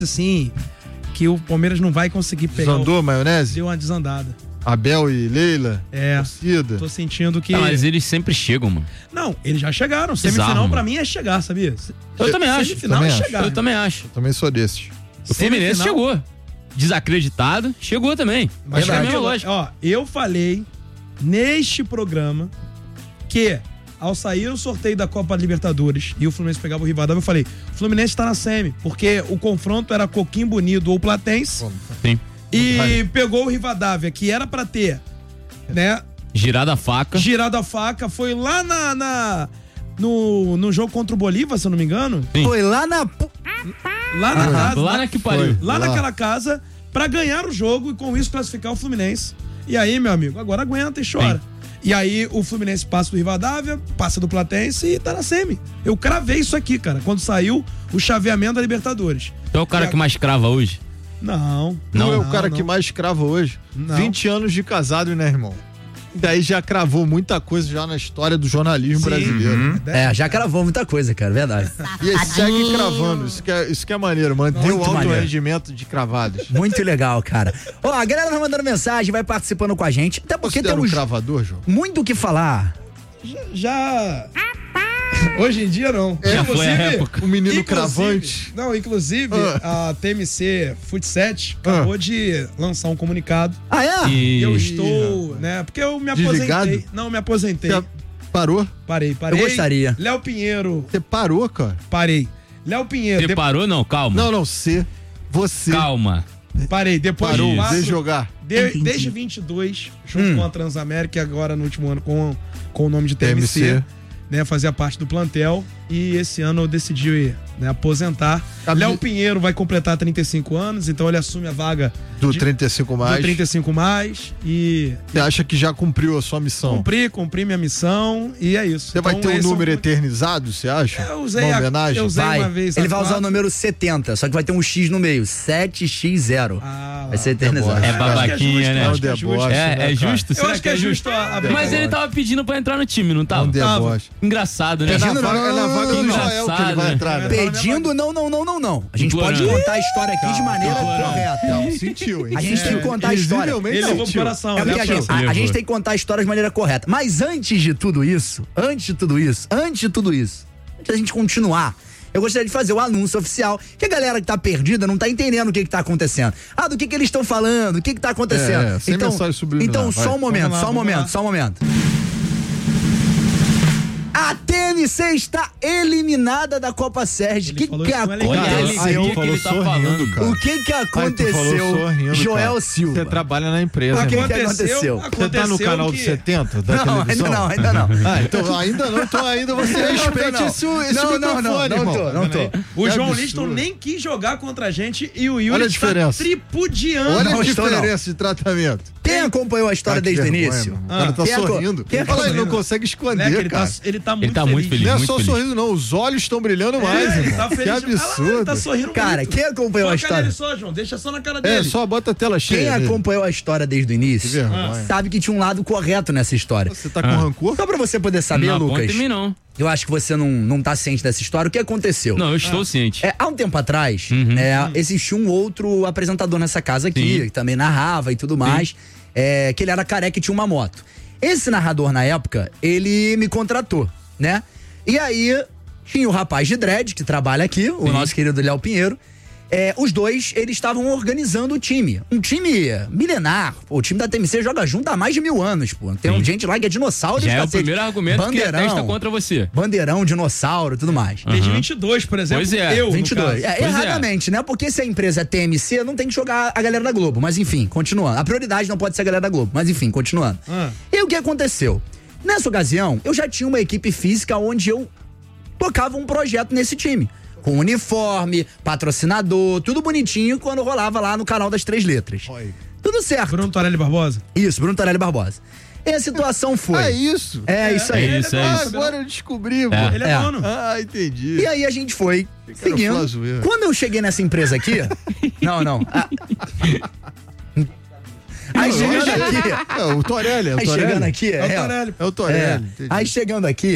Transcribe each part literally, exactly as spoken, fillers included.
assim, que o Palmeiras não vai conseguir pegar. Desandou a maionese? Deu uma desandada. Abel e Leila? É. Torcida. Tô sentindo que... Não, mas eles sempre chegam, mano. Não, eles já chegaram. Semifinal Bizarro, pra mano. mim é chegar, sabia? Eu também acho. Semifinal Também é acho. chegar. Eu também acho. Eu também sou desses. O Fluminense Semifinal- chegou. Desacreditado, chegou também. Mas é a mesma eu- lógica. Ó, eu falei neste programa que ao sair o sorteio da Copa Libertadores e o Fluminense pegava o Rivadavia, eu falei, o Fluminense tá na semi, porque o confronto era Coquimbo Bonito ou Platense. Sim. E Vai. pegou o Rivadavia, que era pra ter, né, Girada a faca. girado a faca, foi lá na, na- no, no jogo contra o Bolívar, se eu não me engano. Sim. Foi lá na... Lá na casa. Lá na que pariu. Lá, Lá. naquela casa, pra ganhar o jogo e com isso classificar o Fluminense. E aí, meu amigo, agora aguenta e chora. Sim. E aí o Fluminense passa do Rivadavia, passa do Platense e tá na semi. Eu cravei isso aqui, cara, quando saiu o chaveamento da Libertadores. Tu é o cara E a- que mais crava hoje? Não. Não, é o não, cara não. que mais crava hoje. Não. vinte anos de casado, né, irmão? Daí já cravou muita coisa já na história do jornalismo Sim. brasileiro. Uhum. É, já cravou muita coisa, cara, verdade. E eles seguem cravando. Isso que é, isso que é maneiro, manter o Muito alto maneiro. rendimento de cravadas. Muito legal, cara. Ó, a galera tá mandando mensagem, vai participando com a gente, até porque Considera um temos cravador, João? muito o que falar. Já. Hoje em dia não. Já foi a época. O menino inclusive- cravante. Não, inclusive, Ah. a T M C Futset acabou Ah. de lançar um comunicado. Ah, é? E... Eu estou, né? Porque eu me aposentei. Desligado? Não, me aposentei. Você parou? Parei, parei. Eu gostaria. Léo Pinheiro, Você parou, cara? parei. Léo Pinheiro, Você de- parou? Não, calma. Não, não, você. Você Calma. parei. Depois parou de quatro, de jogar. de- desde vinte e dois, junto Hum. com a Transamérica e agora no último ano com, com o nome de T M C, T M C. né? Fazia parte do plantel e esse ano eu decidi, né, aposentar. A Léo mi- Pinheiro vai completar trinta e cinco anos, então ele assume a vaga Do de- trinta e cinco mais. do trinta e cinco mais e Você acha que já cumpriu a sua missão? cumpri, cumpri minha missão e é isso. Você vai Então, ter um esse é número o- eternizado, você acha? Eu usei Uma a- homenagem? eu usei Vai. uma vez. Ele a vai usar o quatro. número setenta, só que vai ter um X no meio, sete x zero. Ah, Vai ser deboche. eternizado. É Eu acho que é babaquinha, justo, né? eu acho que É é um justo. deboche. É, né, é cara? justo? Eu Será acho que é justo a- a- Mas ele tava pedindo pra entrar no time, não É tava? um deboche. Engraçado, né? É na Pedindo, vaga, é na não, vaga do não, Joel que ele vai engraçado, entrar, né? né? Pedindo, não, não, não, não, não. A gente Implorando. pode contar a história aqui de maneira Implorando. correta. Não, sentiu, hein? A gente tem que contar a história. Visivelmente Ele levou pro sentiu. coração. É porque né, a gente, Fran? a- a Levou. gente tem que contar a história de maneira correta. Mas antes de tudo isso, antes de tudo isso, antes de tudo isso, antes da gente continuar, eu gostaria de fazer o anúncio oficial, que a galera que tá perdida não tá entendendo o que que tá acontecendo. Ah, do que que eles estão falando, o que que tá acontecendo. É, sem então, mensagem subliminar, então vai. só um momento, Vamos lá, só um vamos momento, lá. só um momento. A T M C está eliminada da Copa Sérgio. O Ele que falou que isso com elegância. Olha a aconteceu? alegria Aí que falou ele tá sorrindo, falando. cara. O que que Ai, tu falou aconteceu, sorrindo, Joel cara. Silva? Você trabalha na empresa, O que irmão. que aconteceu? Você tá no canal que... dos setenta da Não, ainda televisão? não, ainda não. Ah, então ainda não, então ainda você Não, respeite não, esse, não. esse Não, não, microfone, não, não irmão. tô, não tô. O Que João absurdo. Liston nem quis jogar contra a gente e o Yuri Olha a está diferença. tripudiando. Olha Não a estou, não. diferença de tratamento. Quem acompanhou a história Ah, que desde o vergonha, início? mano. O cara tá Quem aco- sorrindo. quem Fala, ele não acompanhou? consegue Né, esconder, que ele, cara. tá, ele tá muito tá muito feliz. Não é muito só feliz. sorriso, não. Os olhos estão brilhando mais, É, ele irmão. tá Que feliz. absurdo. Ah, lá, ele tá sorrindo Cara, muito. quem acompanhou a Foca nele história? só, João. Deixa só na cara É, dele. só bota a tela Quem cheia. dele. acompanhou a história desde o início Que vergonha. sabe que tinha um lado correto nessa história. Você tá com rancor? Só pra você poder saber, Não Lucas, aponta em mim, não. eu acho que você não, não tá ciente dessa história. O que aconteceu? Não, eu estou ciente. É, há um tempo atrás, Uhum. é, existia um outro apresentador nessa casa aqui, Sim. que também narrava e tudo mais, é, que ele era careca e tinha uma moto. Esse narrador, na época, ele me contratou, né? E aí, tinha o rapaz de dread, que trabalha aqui, o Sim. nosso querido Léo Pinheiro. É, os dois, eles estavam organizando o time. Um time milenar. Pô, o time da T M C joga junto há mais de mil anos, pô. Tem Sim. gente lá que é dinossauro. Já e é o cacete. primeiro argumento que Bandeirão, atesta contra você. Bandeirão, dinossauro, tudo mais. Desde Aham. vinte e dois, por exemplo. Pois é. Eu, no vinte e dois. caso. É, Pois é. erradamente, né? Porque se a empresa é T M C, não tem que jogar a galera da Globo. Mas enfim, continuando. A prioridade não pode ser a galera da Globo. Mas enfim, continuando. Ah. E o que aconteceu? Nessa ocasião, eu já tinha uma equipe física onde eu tocava um projeto nesse time. Com uniforme, patrocinador, tudo bonitinho quando rolava lá no canal das Três Letras. Oi. Tudo certo. Bruno Torelli Barbosa. Isso, Bruno Tarelli Barbosa. E a situação foi. É isso. É isso aí. É isso, é Ah, isso. agora eu descobri, É. mano. Ele é, É. dono. Ah, entendi. E aí a gente foi que era seguindo. Flazoeira. Quando eu cheguei nessa empresa aqui. não, não. Ah. Aí chegando aqui. É, o Torelli, é o Aí Torelli. chegando aqui. É o é, Torelli. É o Torelli. É. entendi. Aí chegando aqui,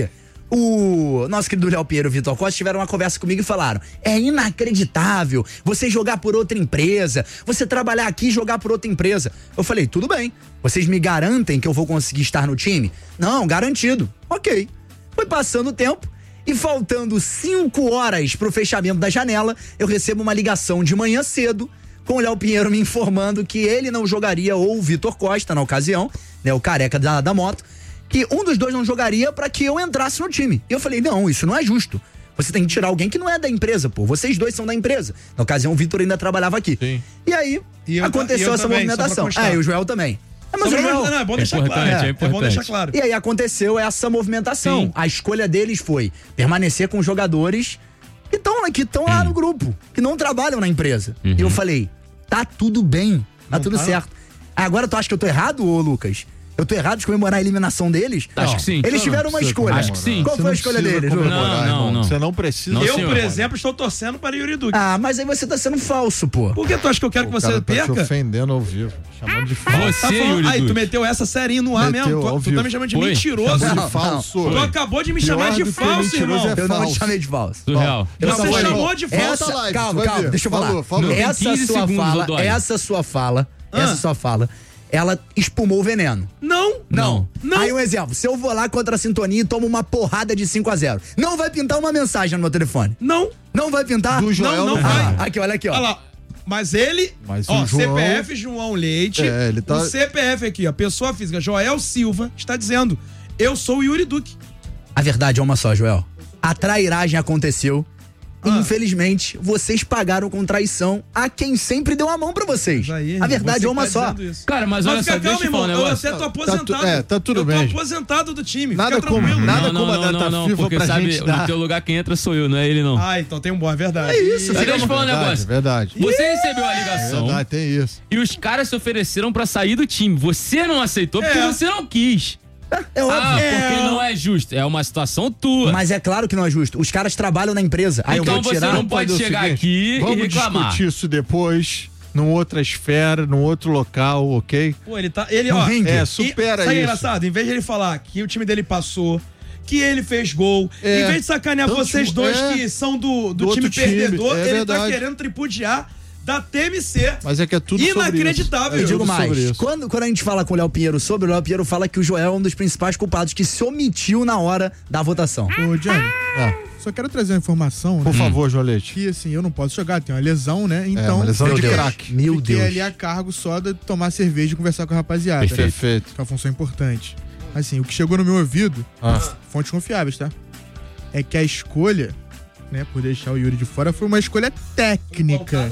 o nosso querido Léo Pinheiro e o Vitor Costa tiveram uma conversa comigo e falaram: é inacreditável você jogar por outra empresa, você trabalhar aqui e jogar por outra empresa. Eu falei, tudo bem, vocês me garantem que eu vou conseguir estar no time? Não, garantido. Ok. Foi passando o tempo e faltando cinco horas pro fechamento da janela, eu recebo uma ligação de manhã cedo com o Léo Pinheiro me informando que ele não jogaria, ou o Vitor Costa na ocasião, né, o careca da, da moto, que um dos dois não jogaria pra que eu entrasse no time. E eu falei, não, isso não é justo. Você tem que tirar alguém que não é da empresa, pô. Vocês dois são da empresa. Na ocasião, o Vitor ainda trabalhava aqui. Sim. E aí, E eu aconteceu ta- e eu essa também, movimentação. só pra constar. Ah, e o Joel também. É, mas Só o pra- Joel... não, é bom deixar importante, claro. é É, é bom importante. deixar claro. E aí aconteceu essa movimentação. Sim. A escolha deles foi permanecer com jogadores que estão que estão lá no grupo, que não trabalham na empresa. E eu falei, tá tudo bem, tá Não tudo tá? certo. Agora tu acha que eu tô errado, ô Lucas? Eu tô errado de comemorar a eliminação deles? Acho que sim. Eles Você não tiveram uma precisa escolha. Acho que sim. Qual Você foi a não escolha precisa deles, Lucas? comemorar, Não, não, irmão. não. Você não precisa. Não, Eu, senhor. por exemplo, estou torcendo para Yuri Duque. Ah, mas aí você tá sendo falso, pô. Por que tu acha que eu quero que O você cara tá te perca? ofendendo ao vivo, chamando de falso. Você, Tá falando- Yuri Aí, tu Duque. meteu essa serinha no ar Meteu mesmo. ao Tu, tu vivo. tá me chamando de Foi. mentiroso. Chamou Não, de falso. Tu acabou de me Pior chamar de do que falso, mentiroso irmão. é Eu não te falso. chamei de falso. Surreal. Eu Você só falei- chamou de falso. Essa, Live, calma, você vai calma, ver. deixa eu falar. Falou, falou. Não, tem Essa quinze sua segundos, fala, Odói. essa sua fala, Ah. essa sua fala, ela espumou o veneno. Não. Não. Não. Aí um exemplo, se eu vou lá contra a Sintonia e tomo uma porrada de cinco a zero, não vai pintar uma mensagem no meu telefone? Não. Não vai pintar? Do Joel não não vai. Ah, aqui, olha aqui, ó. Olha lá. Mas ele, Mas ó, o João- C P F João Leite, É, ele tá- o C P F aqui, a pessoa física Joel Silva, está dizendo, eu sou o Yuri Duque. A verdade é uma só, Joel. A trairagem aconteceu. E, Ah. infelizmente, vocês pagaram com traição a quem sempre deu a mão pra vocês. Mas aí, a verdade você é uma tá só. dizendo isso. Cara, mas olha Mas só, fica deixa calma, eu falar um irmão. Eu negócio. até tô Tá tu- aposentado. é, tá tudo eu bem. tô aposentado do time. Nada fica como- tranquilo. nada Não, não, como a não, data não, não, FIFA porque pra sabe, gente dar. no teu lugar quem entra sou eu, não é ele não. Ah, então tem um bom, é verdade. É isso, Mas fica deixa eu falar um Verdade, negócio. verdade. Você recebeu a ligação Verdade, tem isso. e os caras se ofereceram pra sair do time. Você não aceitou porque É. você não quis. É óbvio. Ah, É. porque não é justo. É uma situação tua. Mas é claro que não é justo. Os caras trabalham na empresa. Aí Então eu vou você tirar. não pode Fazer o chegar seguinte, aqui e Vamos reclamar. discutir isso depois, numa outra esfera, num outro local, ok? Pô, ele tá. Ele, Não ó. ringue. É, e- supera sabe isso. engraçado? Em vez de ele falar que o time dele passou, que ele fez gol, É. em vez de sacanear Tanto- vocês dois é. que são do, do, Do time outro time, perdedor, é ele tá verdade. querendo tripudiar da T M C. Mas é que é tudo sobre isso. Inacreditável. É Eu digo tudo sobre mais, isso. quando, quando a gente fala com o Léo Pinheiro sobre, o Léo Pinheiro fala que o Joel é um dos principais culpados que se omitiu na hora da votação. Ô, Johnny, Ah, só quero trazer uma informação, por né? favor, João Leite. Que assim, eu não posso jogar, tem uma lesão, né? É, Então, uma lesão Meu de Deus. craque. Meu fiquei Deus. ali a cargo só de tomar cerveja e conversar com a rapaziada. Perfeito. Né? Perfeito. Que é uma função importante. Assim, o que chegou no meu ouvido, Ah. fontes confiáveis, tá? É que a escolha, né, por deixar o Yuri de fora, foi uma escolha técnica.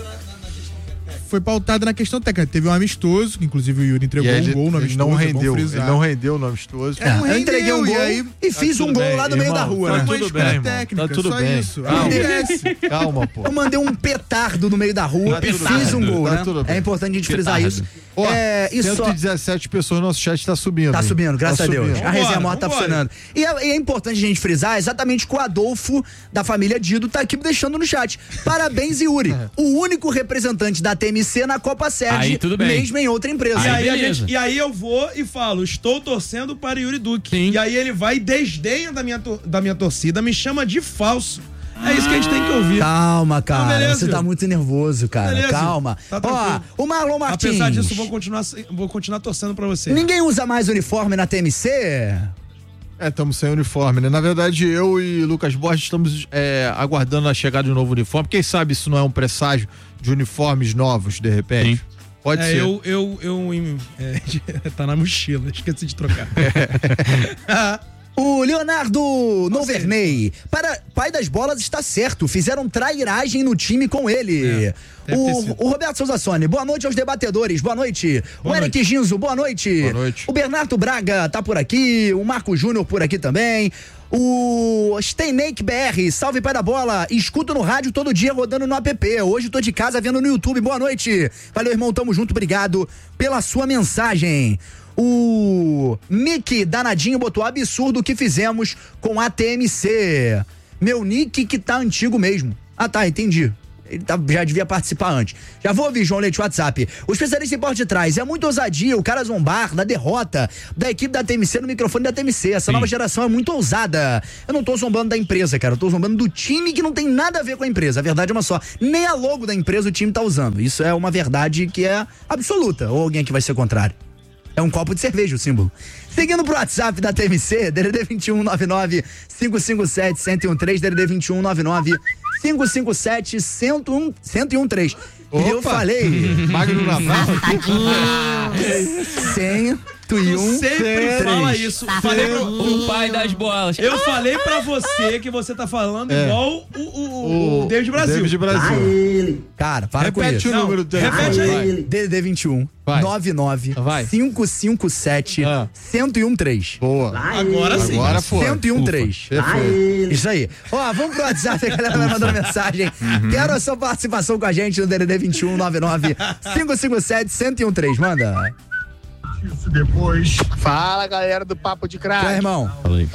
Foi pautada na questão técnica. Teve um amistoso, que inclusive o Yuri entregou E aí um ele, gol no ele amistoso. não é bom rendeu. Ele frisar. não rendeu no amistoso. É, não eu entreguei um rendeu, gol e e, aí- fiz Tá um tudo gol bem, lá no meio irmão. da rua, Tá Foi né? uma tudo escolha bem, irmão. técnica, Tá tudo só bem. isso. Calma. Acontece. Calma, pô. Eu mandei um petardo no meio da rua Tá e tudo fiz bem. um gol, Tá né? tudo bem. É importante a gente frisar Petardo. isso. Ó, é, e só... cento e dezessete pessoas no nosso chat tá subindo. Tá hein? subindo, graças Tá a Deus. subindo. A resenha Vambora, morta tá vambora. funcionando. E é, e é importante a gente frisar exatamente que o Adolfo, da família Dido, tá aqui deixando no chat. Parabéns, Yuri. O único representante da T M C na Copa Sérgio, Aí, tudo bem. mesmo em outra empresa. E aí, a beleza. gente, e aí eu vou e falo, estou torcendo para Yuri Duque. Sim. E aí ele vai e desdenha da minha, tor- da minha torcida, me chama de falso. É isso que a gente tem que ouvir. Calma, cara. Não, beleza. Você tá muito nervoso, cara. Beleza. Calma. Tá Ó, tranquilo. o Marlon Martins. Apesar disso, vou continuar, vou continuar torcendo pra você. Ninguém usa mais uniforme na T M C? É, estamos sem uniforme, né? Na verdade, eu e Lucas Borges estamos é, aguardando a chegada de um novo uniforme. Quem sabe isso não é um presságio de uniformes novos, de repente? Sim. Pode É, ser. eu, eu, eu, em- é, tá na mochila, esqueci de trocar. O Leonardo Noverney. Para pai das bolas está certo. Fizeram trairagem no time com ele. É, deve ter o, sido. o Roberto Souza Sone. Boa noite aos debatedores. Boa noite. Boa o Eric noite. Ginzo. Boa noite. Boa noite. O Bernardo Braga tá por aqui. O Marco Júnior por aqui também. O Steinake B R, salve pai da bola, escuto no rádio todo dia rodando no app, hoje tô de casa vendo no YouTube, boa noite, valeu irmão, tamo junto, obrigado pela sua mensagem. O Nick Danadinho botou absurdo o que fizemos com a T M C, meu nick que tá antigo mesmo, ah tá, entendi. ele tá, já devia participar antes. Já vou ouvir, João Leite, WhatsApp. O especialista em porte de trás, é muito ousadia o cara zombar da derrota da equipe da T M C no microfone da T M C. Essa Sim. nova geração é muito ousada. Eu não tô zombando da empresa, cara, eu tô zombando do time que não tem nada a ver com a empresa. A verdade é uma só. Nem a logo da empresa o time tá usando. Isso é uma verdade que é absoluta. Ou alguém que vai ser contrário. É um copo de cerveja o símbolo. Seguindo pro WhatsApp da T M C, D D D vinte e um, nove nove, cinco cinco sete, um zero um três, D D D vinte e um, nove nove, cinco cinco sete, um zero um três. E eu falei... Magno Navarro? cento e um, Sempre fala isso. Falei pra- O pai das bolas. Eu falei pra você que você tá falando É. igual o, o, o, o David Brasil. David Brasil. Cara, para com Repete isso. o Não, número do repete telefone, aí. vai. D D D vinte e um, Vai. nove nove, Vai. cinco cinco sete, Ah. um zero um três. Boa. Agora sim. Agora foi. cento e um Ufa. três. Perfeito. Isso aí. Ó, vamos pro WhatsApp, a galera vai mandando mensagem. Quero a sua participação com a gente no D D D vinte e um, nove nove, cinco cinco sete, um zero um três. Manda. Fala, galera do Papo de Qual Crack. é, irmão?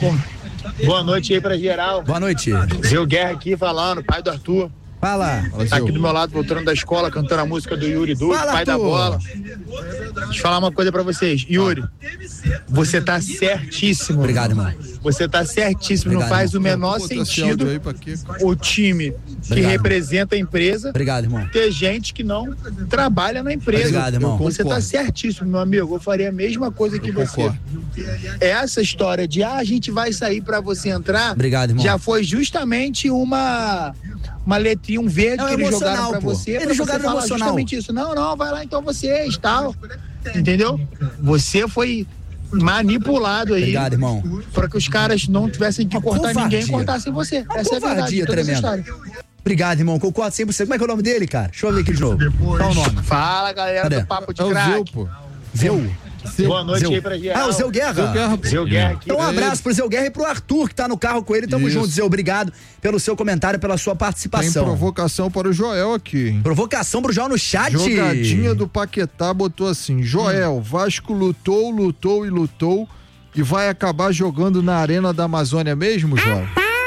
Boa noite aí pra geral. Boa noite. Zé Guerra aqui falando, pai do Arthur. Fala. Tá aqui do meu lado, voltando da escola, cantando a música do Yuri Duque, Fala, pai da Arthur. bola. Deixa eu falar uma coisa pra vocês. Yuri, você tá certíssimo. Obrigado, irmão. Você tá certíssimo. Obrigado, Não faz o Bota menor esse áudio sentido aí pra quê? o time que Obrigado. representa a empresa Obrigado, irmão. ter gente que não trabalha na empresa. Obrigado, irmão. Você Concordo. tá certíssimo, meu amigo. Eu faria a mesma coisa que Eu você. concordo. Essa história de ah, a gente vai sair pra você entrar, Obrigado, irmão. já foi justamente uma uma letrinha, um verde É o que eles emocional, jogaram pra pô. você. Eles pra você jogaram falar emocional. justamente isso. Não, não, vai lá então vocês, tal. Entendeu? Você foi manipulado aí Obrigado, irmão. para que os caras não tivessem que Uma cortar covardia. ninguém e cortassem você. Uma Essa é a verdade covardia de toda essa tremenda. história. Obrigado, irmão. Concordo cem por cento. Como é que é o nome dele, cara? Deixa eu ver aqui de novo. Qual o nome? Fala, galera Cadê? do Papo de É o Zeu, Crack. pô. Zeu. Boa noite Zeu. aí pra geral. Ah, o Zeu Guerra. Zeu Guerra, pô. Zeu Guerra aqui. Então um abraço pro Zeu Guerra e pro Arthur, que tá no carro com ele. Tamo Isso. junto, Zeu. Obrigado pelo seu comentário, pela sua Tem participação. provocação para o Joel aqui, hein? Provocação pro João no chat. Jogadinha do Paquetá botou assim: Joel, Vasco lutou, lutou e lutou e vai acabar jogando na Arena da Amazônia mesmo, Joel?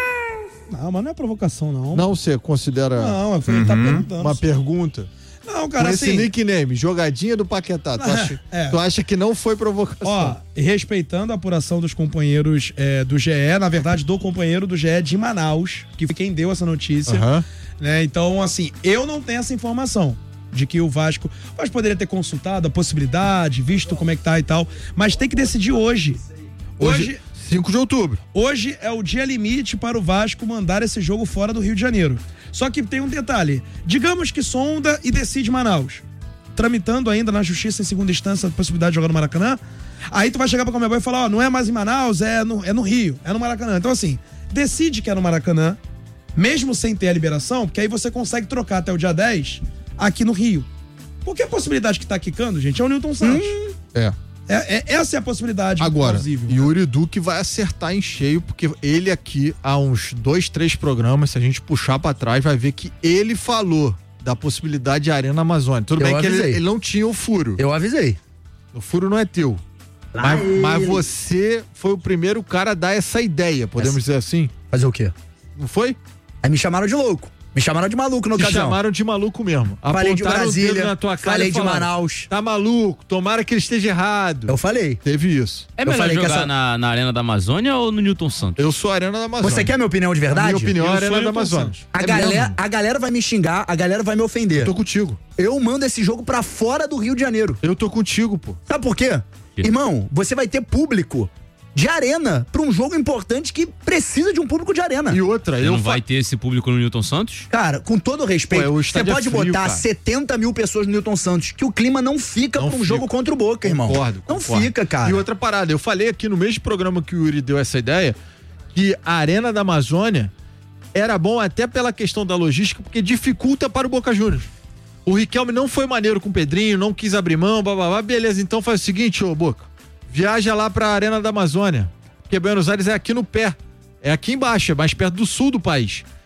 Não, mas não é provocação, não. Não, você considera Não, eu falei, tá perguntando. uma pergunta? Não, Com cara, esse assim... nickname, Jogadinha do Paquetá, tu acha, É. tu acha que não foi provocação? Ó, respeitando a apuração dos companheiros é, do G E, na verdade, do companheiro do G E de Manaus, que foi quem deu essa notícia. Aham. Né? Então, assim, eu não tenho essa informação de que o Vasco... O Vasco poderia ter consultado a possibilidade, visto como é que tá e tal, mas tem que decidir hoje. Hoje... Hoje, cinco de outubro. Hoje é o dia limite para o Vasco mandar esse jogo fora do Rio de Janeiro. Só que tem um detalhe. Digamos que sonda e decide Manaus. Tramitando ainda na justiça em segunda instância a possibilidade de jogar no Maracanã. Aí tu vai chegar pra Conmebol e falar, ó, não é mais em Manaus, é no, é no Rio, é no Maracanã. Então assim, decide que é no Maracanã, mesmo sem ter a liberação, porque aí você consegue trocar até o dia dez aqui no Rio. Porque a possibilidade que tá quicando, gente, é o Newton Santos. É. É, é- essa é a possibilidade Agora, plausível. Yuri Duque vai acertar em cheio, porque ele aqui, há uns dois, três programas, se a gente puxar pra trás, vai ver que ele falou da possibilidade de Arena Amazônia. Tudo Eu bem que ele, avisei. ele não tinha o furo. Eu avisei. O furo não é teu. Mas, mas você foi o primeiro cara a dar essa ideia, podemos dizer assim? Fazer o quê? Não foi? Aí me chamaram de louco. Me chamaram de maluco na Te ocasião. chamaram de maluco mesmo. Falei de Apontaram o dedo Brasília, na tua cara falei e de falaram, Manaus. Tá maluco, tomara que ele esteja errado. Eu falei. Teve isso. É Eu melhor falei que jogar essa- na, na Arena da Amazônia ou no Newton Santos? Eu sou a Arena da Amazônia. Você quer minha opinião de A verdade? minha opinião é a Eu Arena sou da Newton Amazônia. Santos. A, É galera, mesmo? a galera vai me xingar, a galera vai me ofender. Eu tô contigo. Eu mando esse jogo pra fora do Rio de Janeiro. Eu tô contigo, pô. Sabe por quê? Que? Irmão, você vai ter público de arena pra um jogo importante que precisa de um público de arena. E outra, Você eu não fa- vai ter esse público no Newton Santos? Cara, com todo respeito, Pô, é o você estádio pode é frio, botar cara. setenta mil pessoas no Newton Santos, que o clima não fica Não pra um fica. jogo contra o Boca, irmão. Concordo, Não concordo. fica, cara. E outra parada, eu falei aqui no mesmo programa que o Yuri deu essa ideia, que a Arena da Amazônia era bom até pela questão da logística, porque dificulta para o Boca Juniors. O Riquelme não foi maneiro com o Pedrinho, não quis abrir mão, blá, blá, blá. Beleza, então faz o seguinte, ô Boca, viaja lá pra Arena da Amazônia, porque Buenos Aires é aqui no pé, é aqui embaixo, é mais perto do sul do país.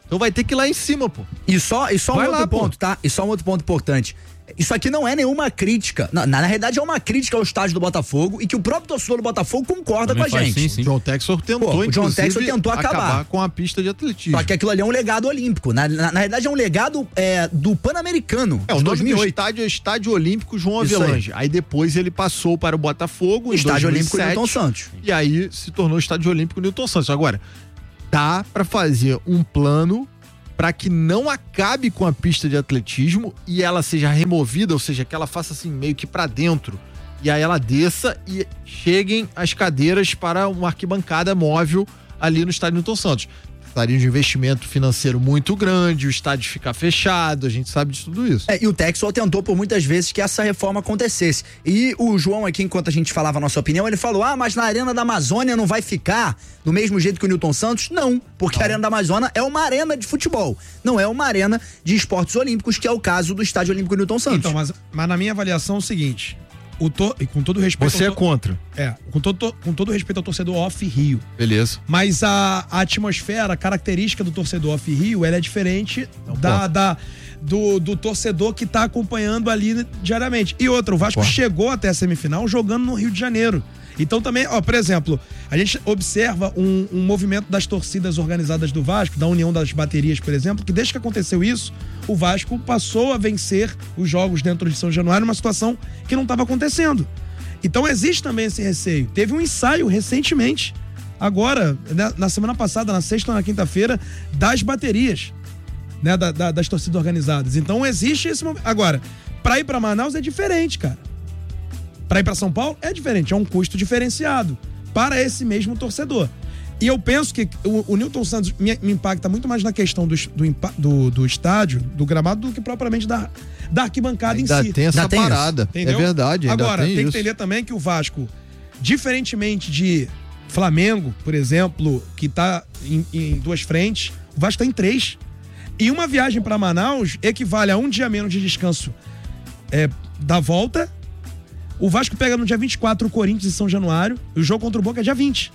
Então vai ter que ir lá em cima, pô. E só, e só um Vai outro lá, pô. ponto, tá? E só um outro ponto importante. Isso aqui não é nenhuma crítica. Na, na realidade, é uma crítica ao estádio do Botafogo e que o próprio torcedor do Botafogo concorda Também com a faz, gente. sim, sim. John Texor tentou, Pô, o John inclusive, Texor tentou acabar. com a pista de atletismo. Só que aquilo ali é um legado olímpico. Na, na, na realidade, é um legado é, do Pan-Americano. É, o de nome dois mil e do oito. estádio é Estádio Olímpico João Isso Avelange. Aí. aí depois ele passou para o Botafogo em Estádio dois mil e Olímpico sete, Newton Santos. E aí se tornou Estádio Olímpico Newton Santos. Agora, dá para fazer um plano para que não acabe com a pista de atletismo e ela seja removida, ou seja, que ela faça assim meio que para dentro. E aí ela desça e cheguem as cadeiras para uma arquibancada móvel ali no estádio Newton Santos. Estaria de investimento financeiro muito grande, o estádio ficar fechado, a gente sabe de tudo isso. É, e o Texel tentou por muitas vezes que essa reforma acontecesse. E o João aqui, enquanto a gente falava a nossa opinião, ele falou, ah, mas na Arena da Amazônia não vai ficar do mesmo jeito que o Newton Santos? Não, porque não. A Arena da Amazônia é uma arena de futebol, não é uma arena de esportes olímpicos, que é o caso do Estádio Olímpico Newton Santos. Então, mas, mas na minha avaliação é o seguinte, o to, e com todo respeito... Você é to, contra? É, com todo, com todo respeito ao torcedor off-Rio. Beleza. Mas a, a atmosfera, a característica do torcedor off-Rio, ela é diferente da, da, do, do torcedor que tá acompanhando ali diariamente. E outra, o Vasco Pô. chegou até a semifinal jogando no Rio de Janeiro. Então também, ó, por exemplo, a gente observa um, um movimento das torcidas organizadas do Vasco, da União das Baterias, por exemplo, que desde que aconteceu isso, o Vasco passou a vencer os jogos dentro de São Januário numa situação que não estava acontecendo. Então existe também esse receio. Teve um ensaio recentemente, agora, né, na semana passada, na sexta ou na quinta-feira, das baterias, né, da, da, das torcidas organizadas. Então existe esse movimento. Agora, pra ir pra Manaus é diferente, cara. Pra ir pra São Paulo é diferente, é um custo diferenciado para esse mesmo torcedor. E eu penso que o, o Newton Santos me, me impacta muito mais na questão do, do, do, do estádio, do gramado, do que propriamente da, da arquibancada ainda em si. Tem essa Ainda tem parada, Entendeu? é verdade. Ainda Agora, tem, tem isso. que entender também que o Vasco, diferentemente de Flamengo, por exemplo, que tá em, em duas frentes, o Vasco tá em três. E uma viagem para Manaus equivale a um dia menos de descanso é, da volta. O Vasco pega no dia vinte e quatro o Corinthians em São Januário, e o jogo contra o Boca é dia vinte.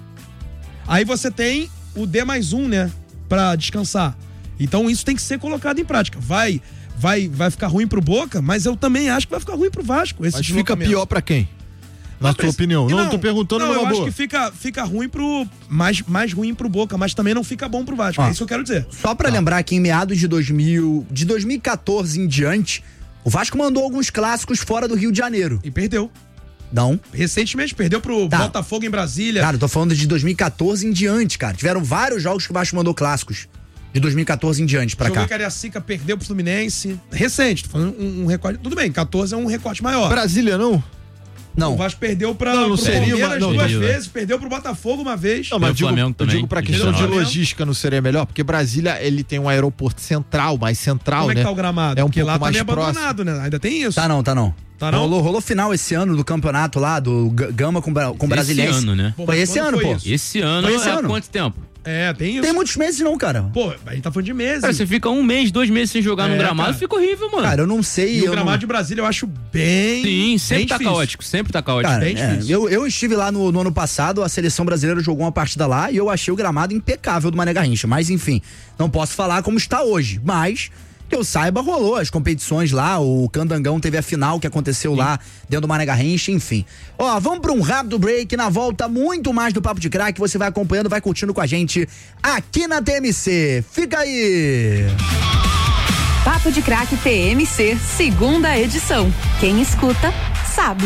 Aí você tem o D mais um, né, pra descansar. Então isso tem que ser colocado em prática. Vai, vai, vai ficar ruim pro Boca, mas eu também acho que vai ficar ruim pro Vasco. Esse Mas fica pior pra quem? Na sua opinião? Não, não tô perguntando não, numa eu boa. acho que fica, fica ruim pro... Mais, mais ruim pro Boca, mas também não fica bom pro Vasco. Ó, é isso que eu quero dizer. Só pra lembrar que em meados de dois mil, de dois mil e quatorze em diante, o Vasco mandou alguns clássicos fora do Rio de Janeiro. E perdeu. Não. Recentemente perdeu pro Tá. Botafogo em Brasília. Cara, eu tô falando de dois mil e quatorze em diante, cara. Tiveram vários jogos que o Vasco mandou clássicos. De dois mil e quatorze em diante pra Jogou cá. em Cariacica, perdeu pro Fluminense. Recente, tô falando um, um recorte. Tudo bem, quatorze é um recorte maior. Brasília, não? Não. O Vasco perdeu pra, Não, não pro seria Palmeiras uma- não, duas entendi, vezes, perdeu pro Botafogo uma vez. Não, mas Tem o digo, Flamengo eu também, digo pra que questão de Flamengo. logística não seria melhor? Porque Brasília, ele tem um aeroporto central, mais central, Como é né? que tá o gramado? É um Porque pouco lá mais também é próximo. abandonado, né? Ainda tem isso. Tá não, tá não. Tá não? Rolou, rolou final esse ano do campeonato lá, do G- Gama com, Bra- com Esse Brasiliense. ano, né? Pô, Foi mas esse quando ano, foi pô. isso? Esse ano Foi esse há ano? quanto tempo? É, tem isso. Tem muitos meses não, cara. Pô, a gente tá falando de meses. Cara, você fica um mês, dois meses sem jogar É, no gramado, cara. fica horrível, mano. Cara, eu não sei. E o eu gramado não... de Brasília eu acho bem. Sim, sempre bem tá difícil. caótico, sempre tá caótico. Cara, bem é, difícil. eu, eu estive lá no, no ano passado, a seleção brasileira jogou uma partida lá e eu achei o gramado impecável do Mané Garrincha. Mas enfim, não posso falar como está hoje. Mas, que eu saiba, rolou as competições lá, o Candangão teve a final que aconteceu lá dentro do Mané Garrincha, enfim. Ó, vamos pra um rápido break, na volta muito mais do Papo de Craque, você vai acompanhando, vai curtindo com a gente aqui na T M C. Fica aí! Papo de Craque T M C, segunda edição. Quem escuta, sabe.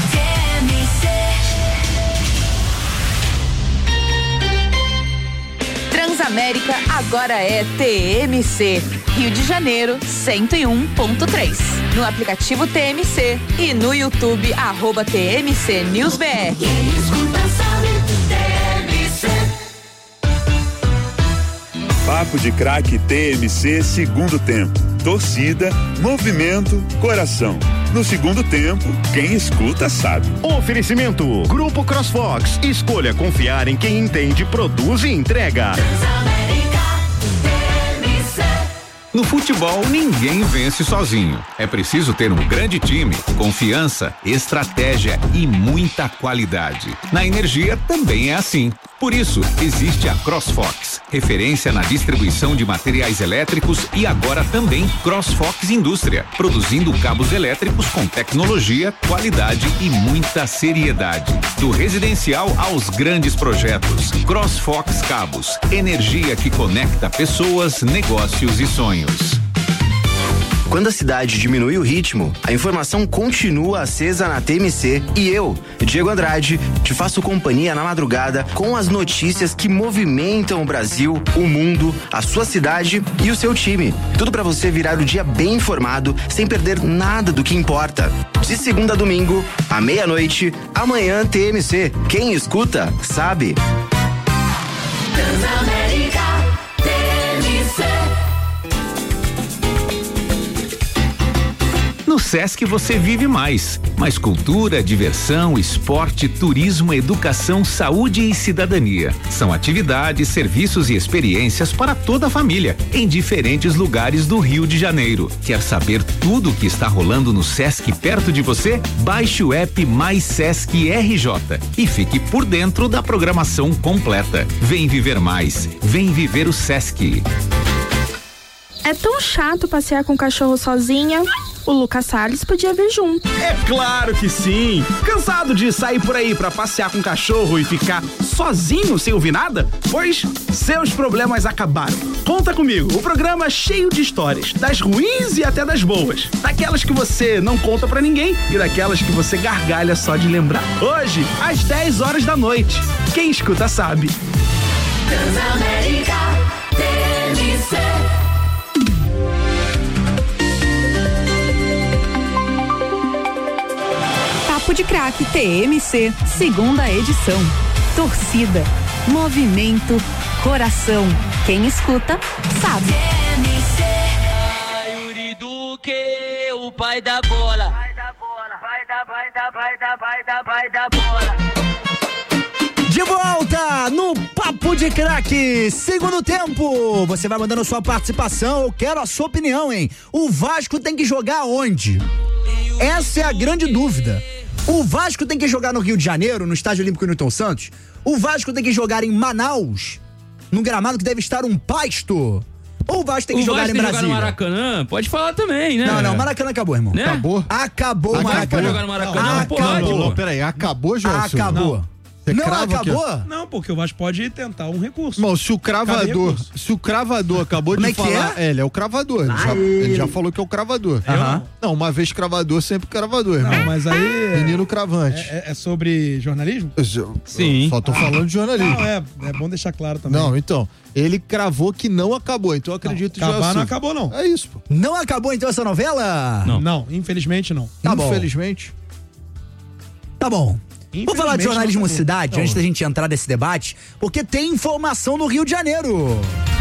Transamérica agora é T M C. Rio de Janeiro, cento e um ponto três. No aplicativo T M C e no YouTube, arroba T M C News B R. Quem escuta sabe, T M C. Papo de Craque T M C, segundo tempo. Torcida, movimento, coração. No segundo tempo, quem escuta sabe. Oferecimento Grupo CrossFox. Escolha confiar em quem entende, produz e entrega. No futebol, ninguém vence sozinho. É preciso ter um grande time, confiança, estratégia e muita qualidade. Na Energia também é assim. Por isso, existe a CrossFox, referência na distribuição de materiais elétricos e agora também CrossFox Indústria, produzindo cabos elétricos com tecnologia, qualidade e muita seriedade. Do residencial aos grandes projetos, CrossFox Cabos, energia que conecta pessoas, negócios e sonhos. Quando a cidade diminui o ritmo, a informação continua acesa na T M C e eu, Diego Andrade, te faço companhia na madrugada com as notícias que movimentam o Brasil, o mundo, a sua cidade e o seu time. Tudo pra você virar o dia bem informado, sem perder nada do que importa. De segunda a domingo, à meia-noite, amanhã T M C. Quem escuta, sabe. Transamérica, T M C. No Sesc você vive mais. Mais cultura, diversão, esporte, turismo, educação, saúde e cidadania. São atividades, serviços e experiências para toda a família, em diferentes lugares do Rio de Janeiro. Quer saber tudo o que está rolando no Sesc perto de você? Baixe o app Mais Sesc R J e fique por dentro da programação completa. Vem viver mais. Vem viver o Sesc. É tão chato passear com o cachorro sozinha. O Lucas Salles podia vir junto. É claro que sim! Cansado de sair por aí pra passear com o cachorro e ficar sozinho sem ouvir nada? Pois seus problemas acabaram. Conta comigo, o programa é cheio de histórias, das ruins e até das boas. Daquelas que você não conta pra ninguém e daquelas que você gargalha só de lembrar. Hoje, às dez horas da noite. Quem escuta sabe. Transamérica, T M C. Papo de Craque T M C, segunda edição. Torcida, movimento, coração. Quem escuta, sabe. T M C. Ai, Yuri Duque, o pai da bola. Vai da bola, vai da, vai da, vai da, vai da, vai da bola. De volta no Papo de Craque, segundo tempo. Você vai mandando sua participação, eu quero a sua opinião, hein? O Vasco tem que jogar onde? Essa é a grande dúvida. O Vasco tem que jogar no Rio de Janeiro, no Estádio Olímpico Newton Santos? O Vasco tem que jogar em Manaus, num gramado que deve estar um pasto? Ou o Vasco tem que o jogar Vasco em tem Brasília? Jogar no Maracanã? Pode falar também, né? Não, não, Maracanã acabou, irmão. Né? Acabou? Acabou o Acabou. Maracanã. Jogar no Maracanã? Não, Não, pode, Não, pô. peraí, acabou, João? Acabou. Você Não crava acabou? aqui? Não, porque o Vasco pode tentar um recurso. Irmão, se o cravador, recurso. se o cravador acabou Como de é que falar, é? ele é o cravador, ele já, ele já falou que é o cravador. Aham. Não, uma vez cravador, sempre cravador, irmão. Não, mas aí. Menino cravante. É, é sobre jornalismo? Eu só- Sim. Só tô falando de jornalismo. Não, é, é bom deixar claro também. Não, então, ele cravou que não acabou, então eu acredito Não, já. acabar não assim. acabou, não. É isso, pô. Não acabou então essa novela? Não. Não, infelizmente não. Tá bom. Infelizmente. Tá bom. Vamos falar de Infelizmente, jornalismo não acabou. cidade, Não. antes da gente entrar nesse debate, porque tem informação no Rio de Janeiro.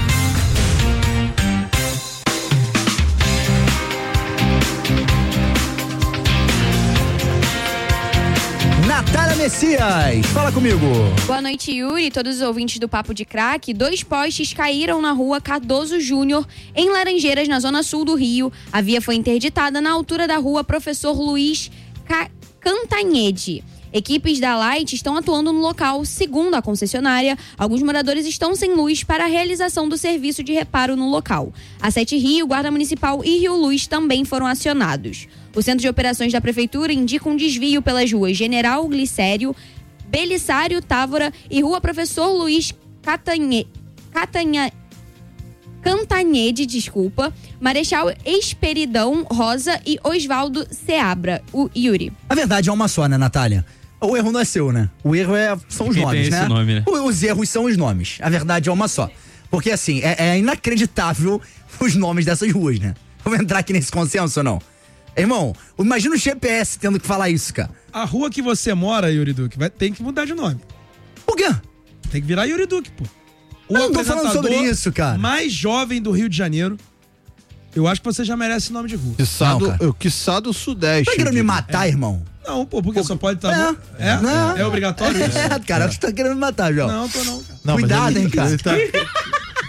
Natália Messias, fala comigo. Boa noite, Yuri e todos os ouvintes do Papo de Craque. Dois postes caíram na rua Cardoso Júnior, em Laranjeiras, na zona sul do Rio. A via foi interditada na altura da rua Professor Luiz Ca- Cantanhede. Equipes da Light estão atuando no local. Segundo a concessionária, alguns moradores estão sem luz para a realização do serviço de reparo no local. A Sete Rio, Guarda Municipal e Rio Luz também foram acionados. O Centro de Operações da Prefeitura indica um desvio pelas ruas General Glicério, Belisário Távora e Rua Professor Luiz Catanhe... Catanha... Cantanhede, desculpa, Marechal Esperidão Rosa e Osvaldo Seabra. O Yuri. A verdade é uma só, né, Natália? O erro não é seu, né? O erro é, são os Quem nomes, tem né? esse nome, né? O- Os erros são os nomes. A verdade é uma só. Porque, assim, é, é inacreditável os nomes dessas ruas, né? Vamos entrar aqui nesse consenso ou não? Irmão, imagina o G P S tendo que falar isso, cara. A rua que você mora, Yuri Duque, vai, tem que mudar de nome. Por quê? Tem que virar Yuri Duque, pô. O Eu não tô falando sobre apresentador isso, cara. mais jovem do Rio de Janeiro. Eu acho que você já merece nome de rua. Quiçá Não, do, cara. eu, quiçá do Sudeste. Tá querendo me eu digo. matar, irmão? Não, pô, porque só pode estar. É. É? Não. É obrigatório isso? É, cara, tu tá querendo me matar, João. Não, tô não, cara. Não, mas Cuidado, ele- hein, cara. ele tá-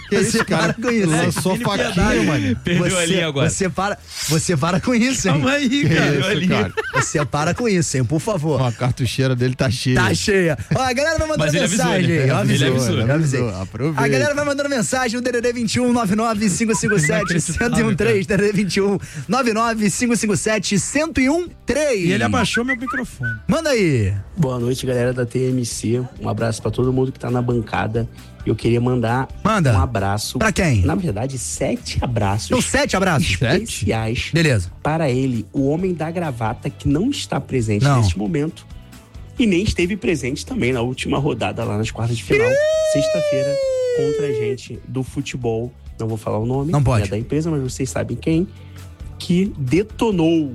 Que você esse cara para com isso. lançou faquinha, mano. Perdeu você, a linha agora. Você para, você para com isso, hein? Calma aí, Que cara. isso, cara. Você para com isso, hein? Por favor. Ó, a cartucheira dele tá cheia. Tá cheia. Ó, a galera vai mandando Mas ele avisou, mensagem. ele- Eu avisei, ele avisou, eu ele avisei. avisou. Aproveita. A galera vai mandando mensagem no D D D vinte e um, nove nove cinco cinco sete, zero um três, D D D vinte e um, nove nove cinco cinco sete, zero um três. E ele abaixou meu microfone. Manda aí. Boa noite, galera da T M C. Um abraço pra todo mundo que tá na bancada. Eu queria mandar Manda. um abraço. Pra quem? Na verdade, sete abraços. Então, sete abraços. Especiais. Beleza. Para ele, o homem da gravata que não está presente Não. neste momento. E nem esteve presente também na última rodada lá nas quartas de final. Sexta-feira, contra a gente do futebol. Não vou falar o nome. Não pode. É da empresa, mas vocês sabem quem. Que detonou,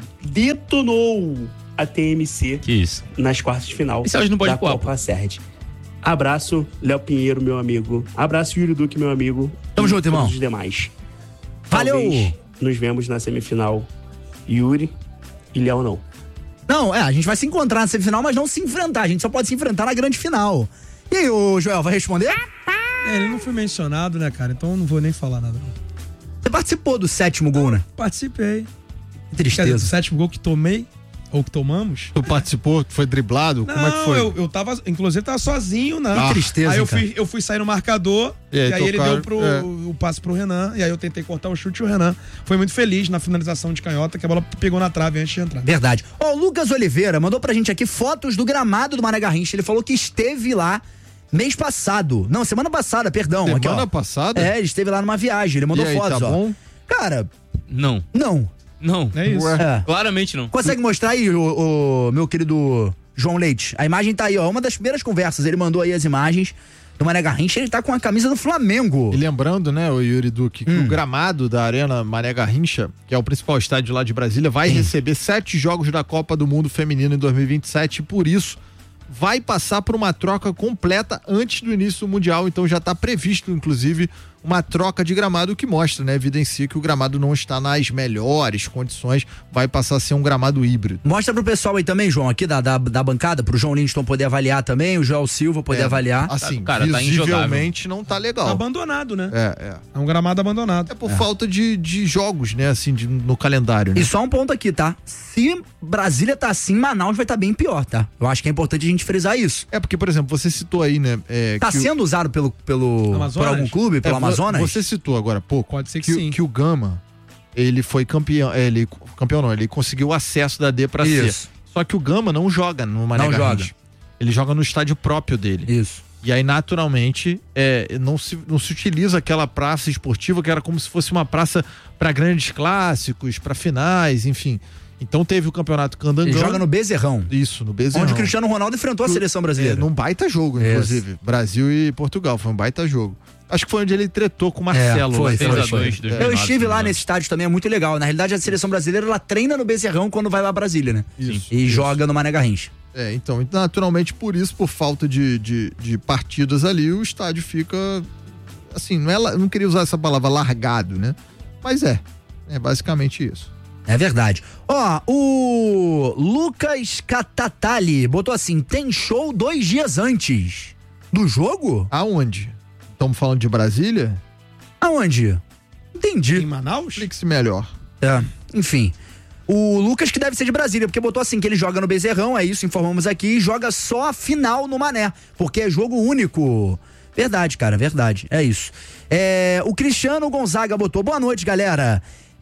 detonou a T M C Que isso. nas quartas de final Esse hoje não pode da pôr. Copa Serd. Abraço, Léo Pinheiro, meu amigo. Abraço, Yuri Duque, meu amigo. Tamo E junto, irmão. todos os demais. Valeu. Talvez nos vemos na semifinal. Yuri e Léo não. Não, é, a gente vai se encontrar na semifinal, mas não se enfrentar. A gente só pode se enfrentar na grande final. E aí, ô Joel, vai responder? É, ele não foi mencionado, né, cara? Então eu não vou nem falar nada. Você participou do sétimo gol, né? Participei. Que Quer dizer, tristeza. do sétimo gol que tomei, ou que tomamos. Tu participou? Tu foi driblado? Não, Como é que foi? Eu, eu tava, inclusive, tava sozinho, né? Ah, Que tristeza, Aí eu cara. fui, eu fui sair no marcador, E e aí aí, ele tocaram, deu pro, é. o passe pro Renan, e aí eu tentei cortar o chute e o Renan foi muito feliz na finalização de canhota, que a bola pegou na trave antes de entrar. Verdade. Ó, o Lucas Oliveira mandou pra gente aqui fotos do gramado do Mané Garrincha. Ele falou que esteve lá mês passado. Não, semana passada, perdão. Semana aqui, ó. passada? É, ele esteve lá numa viagem. Ele mandou E aí, fotos, tá ó. bom? Cara, Não. não. Não. É isso. É. Claramente não. Consegue mostrar aí, o, o meu querido João Leite? A imagem tá aí, ó. Uma das primeiras conversas. Ele mandou aí as imagens do Mané Garrincha. Ele tá com a camisa do Flamengo. E lembrando, né, o Yuri Duque, que Hum. o gramado da Arena Mané Garrincha, que é o principal estádio lá de Brasília, vai receber sete jogos da Copa do Mundo Feminino em dois mil e vinte e sete e por isso vai passar por uma troca completa antes do início do Mundial. Então já está previsto, inclusive, uma troca de gramado que mostra, né, evidencia que o gramado não está nas melhores condições, vai passar a ser um gramado híbrido. Mostra pro pessoal aí também, João, aqui da, da, da bancada, pro João Linston poder avaliar também, o Joel Silva poder É, avaliar. Assim, Cara, tá visivelmente não tá legal. Abandonado, né? É, é. É um gramado abandonado. É por falta de, de jogos, né, assim, de- no calendário, né? E só um ponto aqui, tá? Se Brasília tá assim, Manaus vai estar tá bem pior, tá? Eu acho que é importante a gente frisar isso. É porque, por exemplo, você citou aí, né? É, Tá que o- sendo usado pelo, pelo, Amazonas? por algum clube, pelo É, vo- Amazonas? Você citou agora há pouco. Pode ser que o- sim. Que o Gama, ele foi campeão. é, Ele, campeão não, ele conseguiu o acesso da D pra C. Isso. Só que o Gama não joga no Mané Não Garrincha. joga. Ele joga no estádio próprio dele. Isso. E aí, naturalmente, é, não, se, não se utiliza aquela praça esportiva que era como se fosse uma praça para grandes clássicos, para finais, enfim. Então teve o campeonato Candangão. Ele joga no Bezerrão. Isso, no Bezerrão. Onde o Cristiano Ronaldo enfrentou a seleção brasileira. É, num baita jogo, Isso. inclusive. Brasil e Portugal, foi um baita jogo. Acho que foi onde ele tretou com o Marcelo. É, foi, lá, foi, três a foi. dois, É. dois mil e Eu nove, estive lá né? nesse estádio também, é muito legal. Na realidade, a seleção brasileira, ela treina no Bezerrão quando vai lá a Brasília, né? Isso, E isso. joga no Mané Garrincha. É, então, e naturalmente, por isso, por falta de, de, de partidas ali, o estádio fica, assim, não, é, la- não queria usar essa palavra largado, né? Mas é, é basicamente isso. É verdade. Ó, o Lucas Catatali botou assim, tem show dois dias antes do jogo? Aonde? Estamos falando de Brasília? Aonde? Entendi. Em Manaus? Explique-se melhor. É, enfim. O Lucas que deve ser de Brasília, porque botou assim que ele joga no Bezerrão, é isso, informamos aqui, e joga só a final no Mané, porque é jogo único. Verdade, cara, verdade, é isso. É, o Cristiano Gonzaga botou, boa noite, galera.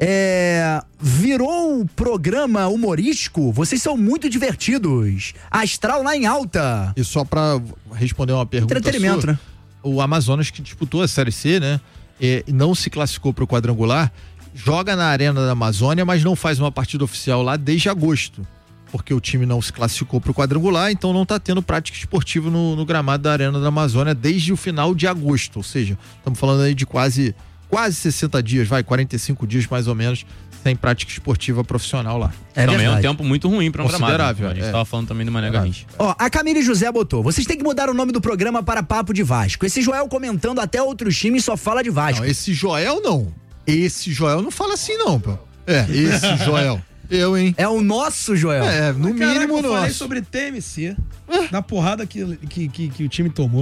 É, virou um programa humorístico? Vocês são muito divertidos. Astral lá em alta. E só pra responder uma pergunta Entretenimento, sua, né? o Amazonas que disputou a Série C, né? E não se classificou para o quadrangular, joga na Arena da Amazônia, mas não faz uma partida oficial lá desde agosto. Porque o time não se classificou para o quadrangular, então não está tendo prática esportiva no, no gramado da Arena da Amazônia desde o final de agosto. Ou seja, estamos falando aí de quase, quase sessenta dias, vai, quarenta e cinco dias mais ou menos, sem prática esportiva profissional lá. É também verdade. é um tempo muito ruim pra um gramado. Considerável, né? A gente é. tava falando também do Mané Garrincha. Ó, a Camille José botou, vocês têm que mudar o nome do programa para Papo de Vasco. Esse Joel comentando até outros times só fala de Vasco. Não, esse Joel não. Esse Joel não fala assim não, pô. É, esse Joel. Eu, hein? É o nosso Joel. É, no Mas, caraca, mínimo eu falei nosso. sobre T M C, da porrada que, que, que, que o time tomou.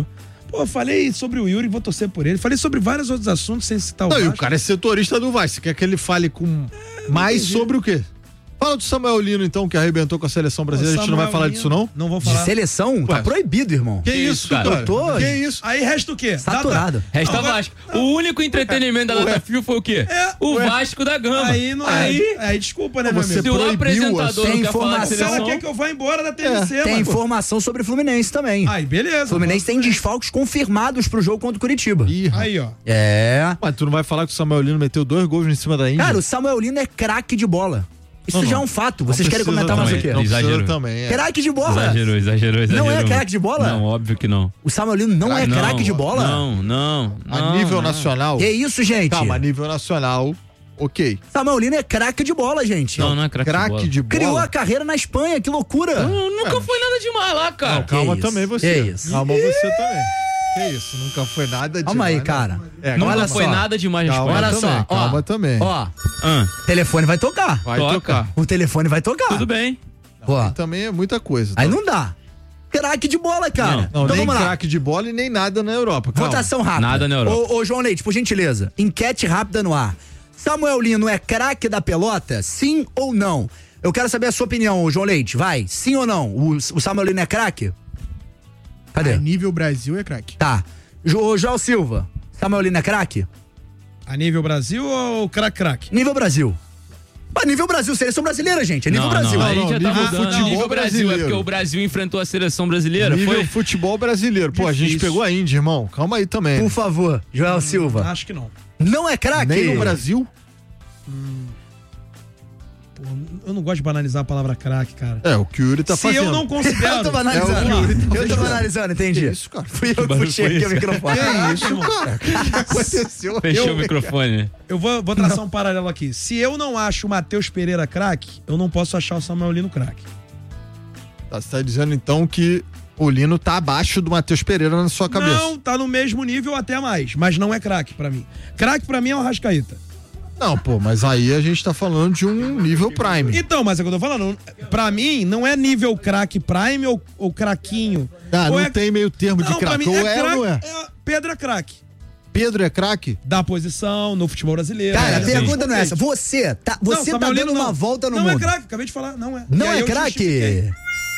Pô, eu falei sobre o Yuri, vou torcer por ele. Falei sobre vários outros assuntos sem citar o Não, e Vasco. o cara é setorista do Vasco. Você quer que ele fale com mais sobre o quê? Fala do Samuel Lino, então, que arrebentou com a seleção brasileira. A gente não vai falar disso, não? Não vou De falar. seleção? Tá Ué. proibido, irmão. Que isso, cara? Eu tô... Que isso? Aí resta o quê? Saturado. Resta Não, vai- Vasco. O único entretenimento da Data Fio foi o quê? É, o ué. Vasco da Gama. Aí, não, aí, aí, aí desculpa, né, meu Você amigo? se o proibiu, apresentador tem não quer falar de informação. O cara seleção... quer que eu vá embora da T V C, Tem mano. informação sobre o Fluminense também. Aí, beleza. Fluminense tem desfalques confirmados pro jogo contra o Curitiba. Ih, Aí, ó. É. Mas tu não vai falar que o Samuel Lino meteu dois gols em cima da Índia? Cara, o Samuel Lino é craque de bola. Isso Não, já não. é um fato. Não Vocês querem precisa comentar mais o também, quê? Não precisa Exagerou. também, é. Craque de bola. Exagerou, exagerou, exagerou. Não é craque de bola? Não, óbvio que não. O Samuel Lino não é Não, craque de bola? Não, não. A não, nível não. nacional... Que isso, gente? Calma, a nível nacional, ok. Samuel Lino é craque de bola, gente. Não, não é craque de bola. Craque de bola. Criou a carreira na Espanha, que loucura. Não, nunca foi nada demais lá, cara. Não, calma Que também isso? você. Que isso? Calma você também. Que isso, nunca foi nada Calma aí, demais, cara. não. É, Nunca calma foi só. nada demais na Calma Espanha. Olha também, só, ó. calma também. Ó, Ah, telefone vai tocar. Vai toca. tocar. O telefone vai tocar. tudo bem. Pô, Aí também é muita coisa. aí tá? não dá. Craque de bola, cara. Não, então nem vamos lá. craque de bola e nem nada na Europa. Calma. Votação rápida. Nada na Europa. Ô, ô, João Leite, por gentileza, enquete rápida no ar. Samuel Lino é craque da pelota? Sim ou não? Eu quero saber a sua opinião, ô, João Leite. Vai, sim ou não? O, o Samuel Lino é craque? Cadê? A nível Brasil é craque. Tá. Jo, João Silva, Samuel Lino é craque? A nível Brasil ou crack-crack? Nível Brasil. Ah, nível Brasil, seleção brasileira, gente. É nível não, Brasil. Não, aí Não, não, já tá nível mudando. futebol nível Brasil, brasileiro. é porque o Brasil enfrentou a seleção brasileira. Nível Foi? futebol brasileiro. Pô, a gente Difícil. pegou a Índia, irmão. Calma aí também. Por favor, Joel Silva. Acho que não. Não é craque? Nem no Brasil? Pô, eu não gosto de banalizar a palavra craque, cara. É, o que o Yuri tá Se fazendo. eu não considero... Eu tô banalizando. É o que o Yuri tá eu tô fazendo. banalizando, entendi. Que isso, cara? Fui eu que puxei aqui o microfone. Que isso, cara? O que aconteceu? Fechou Eu- o microfone. Eu vou, vou traçar um paralelo aqui. Se eu não acho o Matheus Pereira craque, eu não posso achar o Samuel Lino craque. Tá, você tá dizendo então que o Lino tá abaixo do Matheus Pereira na sua cabeça. Não, tá no mesmo nível até mais, mas não é craque pra mim. Craque pra mim é o Arrascaeta. Não, pô, mas aí a gente tá falando de um nível prime. Então, mas é o que eu tô falando. Pra mim, não é nível craque prime ou, ou craquinho. Ah, Ou não é- tem meio termo de Não, pra craque. mim Ou é, ou craque, não é? é- Pedro é craque. Pedro é craque? Da posição, no futebol brasileiro. Cara, a É, pergunta sim. não é essa. Você tá, você Não, tá Samuel dando Lino uma não. volta no não mundo. Não é craque, acabei de falar. Não é. Não E aí é eu craque? justifiquei.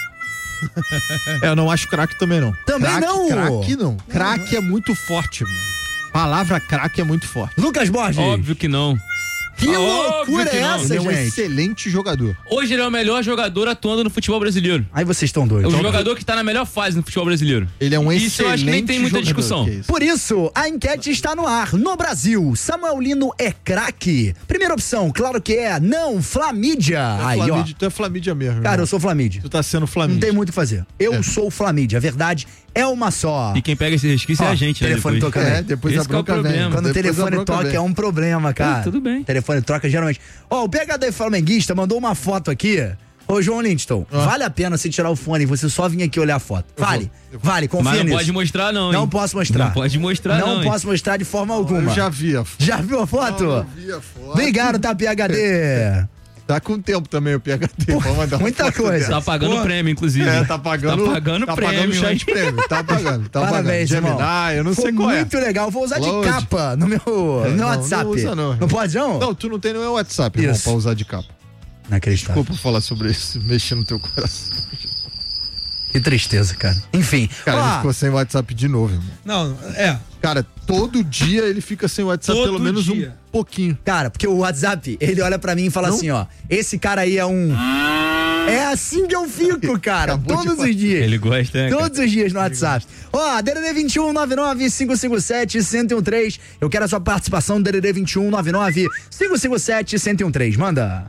É, eu não acho craque também, não. Também Craque, não. Craque não. Craque é muito forte, mano. Palavra craque é muito forte. Lucas Borges. Óbvio que não. Que Óbvio loucura que é não. essa, Ele é um gente? excelente jogador. Hoje ele é o melhor jogador atuando no futebol brasileiro. Aí vocês estão É doidos. o jogador que tá na melhor fase no futebol brasileiro. Ele é um excelente Isso eu acho que nem tem muita jogador, discussão. que é isso. Por isso, a enquete está no ar. No Brasil, Samuel Lino é craque? Primeira opção, claro que é. Não, Flamídia. Tu é Aí, ó. Flamídia, tu é Flamídia mesmo. Cara, irmão. eu sou Flamídia. Tu tá sendo Não Flamídia. tem muito o que fazer. Eu É. sou Flamídia. A verdade é uma só. E quem pega esse resquício é Ó, a gente, né? telefone depois. tocando. É, depois Esse a que é o bronca vem. problema. Quando o Depois a telefone bronca toca vem. é um problema, cara. Ah, tudo bem. O telefone troca geralmente. Ó, o P H D flamenguista mandou uma foto aqui. Ô, João Lindston, Ah. vale a pena você tirar o fone e você só vir aqui olhar a foto. Vale, vale, confia Mas não nisso. pode mostrar, não, hein? Não posso mostrar. Não pode mostrar, não. Não hein? posso mostrar de forma alguma. Eu já vi a foto. Já viu a foto? Eu vi a foto. Obrigado, tá, P H D? Tá com tempo também o P H D. Vamos mandar uma muita foto coisa. dela. Tá pagando Pô. prêmio, inclusive. É, tá pagando. Tá pagando tá prêmio, pagando chat hein? prêmio. Tá pagando. Tá Parabéns, pagando. irmão. Gemini, eu não Foi sei qual é. muito legal. Vou usar de Load. capa no meu, É, no meu não, WhatsApp. Não usa não. Não pode, não? Não, tu não tem nenhum WhatsApp, irmão, Isso. pra usar de capa. Inacreditável. Desculpa falar sobre isso, mexer no teu coração. Que tristeza, cara. Enfim. Cara, ó, ele ficou sem WhatsApp de novo, irmão. Não, é. Cara, todo dia ele fica sem WhatsApp, Todo pelo menos dia. um pouquinho. Cara, porque o WhatsApp, ele olha pra mim e fala Não? assim, ó. Esse cara aí é um... É assim que eu fico, cara. Acabou de Todos falar. os dias. Ele gosta, né, cara? Todos os dias no WhatsApp. Ó, D D D vinte e um, nove nove, cinco cinco sete, um zero um três. Eu quero a sua participação, D D D vinte e um, nove nove, cinco cinco sete, um zero um três. Manda.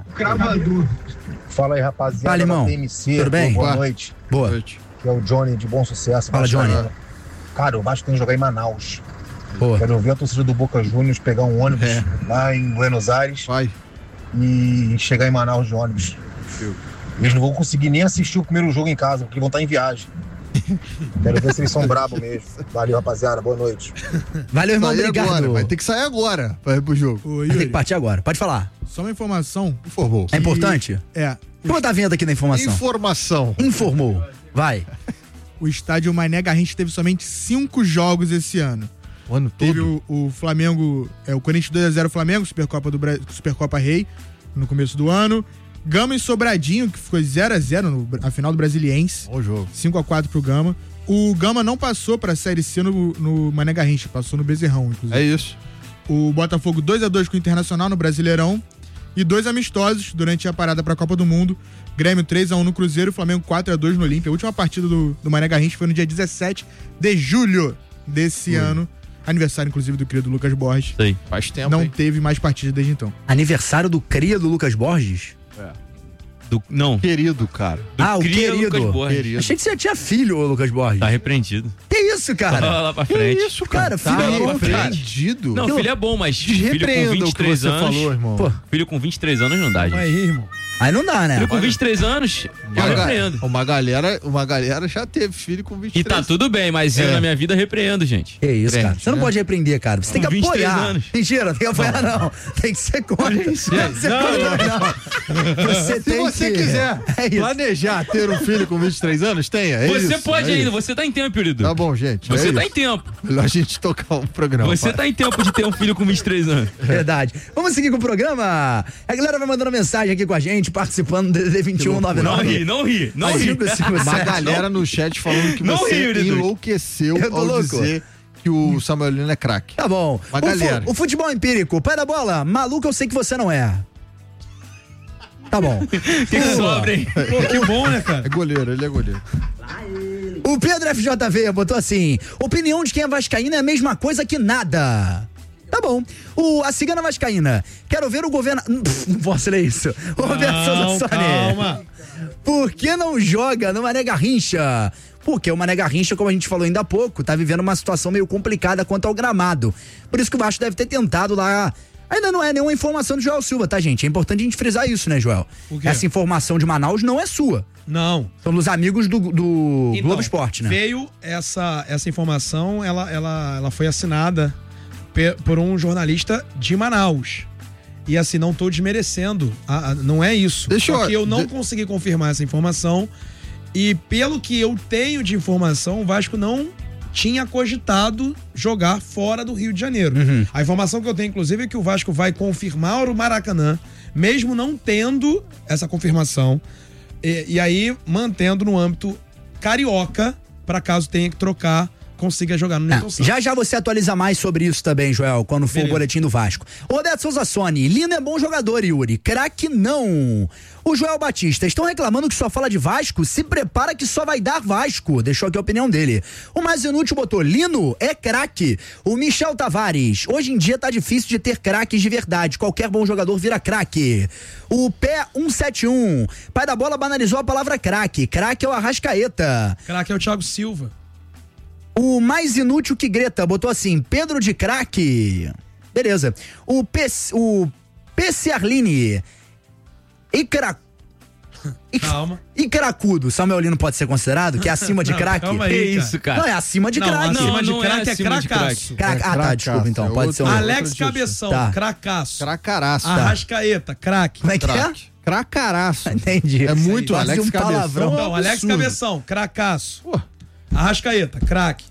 Fala aí, rapaziada. Fala, irmão. da T M C. Tudo bem? Boa Boa. noite. Boa. Noite. Que é o Johnny de Bom Sucesso. Fala, vascaíno. Johnny. Cara, o Vasco tem que jogar em Manaus. Boa. Quero ver a torcida do Boca Juniors pegar um ônibus É. lá em Buenos Aires Vai. e chegar em Manaus de ônibus. Eles não vão conseguir nem assistir o primeiro jogo em casa, porque vão estar em viagem. Quero ver se eles são brabos mesmo. Valeu, rapaziada. Boa noite. Valeu, irmão. Sair Obrigado. agora, vai ter que sair agora pra ir pro jogo. Ô, Vai ter que Yuri, partir agora. Pode falar. só uma informação. Informou. É importante? É. Vou botar a vinheta aqui da informação. Informação. Informou. Vai. o estádio Mané Garrincha teve somente cinco jogos esse ano. O ano Teve todo? o, o Flamengo, é, o Corinthians dois a zero Flamengo, Supercopa, do Bra... Supercopa Rei, no começo do ano. Gama e Sobradinho, que ficou zero a zero no, na final do Brasiliense. Bom jogo. cinco a quatro pro Gama. O Gama não passou pra Série C no, no Mané Garrincha, passou no Bezerrão, inclusive. É isso. O Botafogo dois a dois com o Internacional no Brasileirão. E dois amistosos durante a parada pra Copa do Mundo. Grêmio três a um no Cruzeiro, Flamengo quatro a dois no Olímpia. A última partida do, do Mané Garrincha foi no dia dezessete de julho desse Ui. ano. Aniversário, inclusive, do querido Lucas Borges. Sei. Faz tempo, Não hein? teve mais partida desde então. Aniversário do cria do Lucas Borges? É. Do, não. Querido, cara. Do ah, o cria querido. Lucas Borges. Querido. Achei que você já tinha filho, ô Lucas Borges. Tá repreendido. Que isso, cara? Fala lá pra frente. Que isso, cara? Cara, filho Tá é bom, cara. repreendido. Não, Que filho é bom, mas filho com Repreenda vinte o e que três você anos. falou, irmão. Pô, Filho com vinte e três anos não dá, gente. Aí, irmão. aí não dá, né? Filho com vinte e três anos, eu Uma, repreendo. ga- uma galera, uma galera já teve filho com vinte e E três. tá tudo bem, mas eu É. na minha vida repreendo, gente. Que isso, cara. Frente, Você não né? pode repreender, cara. Você tem que Com vinte e três apoiar. anos. Mentira, não tem que apoiar, não. Tem que ser contra. Não, isso, tem que ser não, contra, não. Você Se tem você que... quiser É isso. planejar ter um filho com vinte e três anos, tenha. É Você isso, pode é ainda, isso. você tá em tempo, Yuridu. Tá bom, gente. Você é tá isso. em tempo. Melhor a gente tocar o programa. Você pai. tá em tempo de ter um filho com vinte e três anos. Verdade. Vamos seguir com o programa? A galera vai mandando mensagem aqui com a gente, participando do D D dois um nove Não nove. ri, não ri, não ri. Ajuda se você... Uma galera no chat falando que Não você ri, Yuridu. enlouqueceu Eu tô ao louco. dizer que o Samuel Lino é craque. Tá bom. Uma o, fu- galera. o futebol empírico, pai da bola, maluco eu sei que você não é. Tá bom. O que, que sobra, hein? Pô, que bom, né, cara? É goleiro, ele é goleiro. O Pedro F J V botou assim: opinião de quem é vascaína é a mesma coisa que nada. Tá bom. O, a cigana vascaína. Quero ver o governo... Pff, não posso ler isso. O Roberto Souza Sone. calma. Por que não joga no Mané Garrincha? Porque o Mané Garrincha, como a gente falou ainda há pouco, tá vivendo uma situação meio complicada quanto ao gramado. Por isso que o Vasco deve ter tentado lá... Ainda não é nenhuma informação do Joel Silva, tá, gente? É importante a gente frisar isso, né, Joel? O quê? Essa informação de Manaus não é sua. Não. São dos amigos do, do Então, Globo Esporte, né? Veio essa, essa informação, ela, ela, ela foi assinada pe- por um jornalista de Manaus. E assim, não tô desmerecendo, a- a- não é isso. Deixa eu- Só que eu não de- consegui confirmar essa informação. E pelo que eu tenho de informação, o Vasco não tinha cogitado jogar fora do Rio de Janeiro. Uhum. A informação que eu tenho, inclusive, é que o Vasco vai confirmar o Maracanã, mesmo não tendo essa confirmação. E, e aí, mantendo no âmbito carioca, para caso tenha que trocar, consiga jogar no Newton Santos. Já já você atualiza mais sobre isso também, Joel, quando for Beleza. o boletim do Vasco. O Roberto Souza Sone, Lino é bom jogador, Yuri. Craque não. O Joel Batista, estão reclamando que só fala de Vasco? Se prepara que só vai dar Vasco. Deixou aqui a opinião dele. O mais inútil botou, Lino é craque. O Michel Tavares, hoje em dia tá difícil de ter craques de verdade. Qualquer bom jogador vira craque. O Pé cento e setenta e um, pai da bola banalizou a palavra craque. Craque é o Arrascaeta. Craque é o Thiago Silva. O mais inútil que Greta botou assim, Pedro de craque. Beleza. O P... O P C Arline. Icra... Calma. Icracudo. Samuel Lino pode ser considerado? Que é acima de Não, craque? calma aí, Que cara. isso, cara? Não, é acima de Não, craque. acima de não é craque é acima de cracaço. Craque. É Ah, tá, cracaço, desculpa então. é Pode outro- ser um... Ale- Alex disso. Cabeção, Tá. cracaço. Cracaraço. Arrascaeta, craque. Como é que é? Craque. Cracaraço. Entendi. É muito Quase Alex um Cabeção. palavrão. Não, Alex absurdo. Cabeção, cracaço. Pô. Arrascaeta, craque.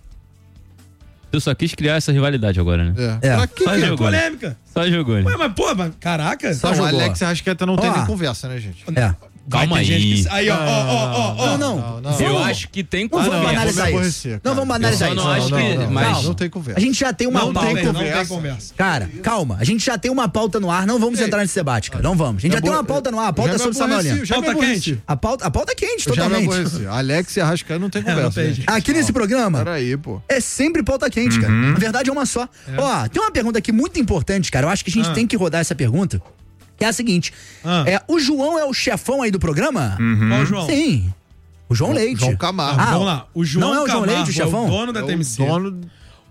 Eu só quis criar essa rivalidade agora, né? É. É. Pra que Só que é? jogou. Polêmica. Só jogou, né? Ué, mas pô, mas, caraca. Só Não, o jogou. Alex Arrascaeta não tem Ó. nem conversa, né, gente? É. Calma Vai ter gente aí. que- Aí, ó, ó, ó, ó, ó. Não, não. Não, não. Eu Vamos- acho que tem Não vamos conversa. analisar vou me isso. aborrecer, Não cara. vamos analisar Eu isso. só não acho não, que... não, não, mas... não, não tem conversa. A gente já tem uma Não pauta. tem, não conversa. tem conversa. Cara, calma. A gente já tem uma pauta no ar. Não vamos Ei. entrar nesse debate, cara. Não vamos. A gente já, Já tem bo- uma pauta no ar. A pauta já é me sobre o Samuel aborreci, Lino. já me Pauta aborreci. quente. A pauta, a pauta é quente, Eu já me totalmente. aborreci. Alex e Arrascaeta não tem não conversa. tem gente. jeito. Aqui nesse programa, Peraí, pô. é sempre pauta quente, cara. Na verdade é uma só. Ó, tem uma pergunta aqui muito importante, cara. Eu acho que a gente Ah. tem que rodar essa pergunta. Que é a seguinte. Ah. É, o João é o chefão aí do programa? Qual o João? Sim. O João Leite. João Camargo. Ah, Vamos lá. O João não é o João Camargo Leite, o chefão? é o dono da É o T M C. dono...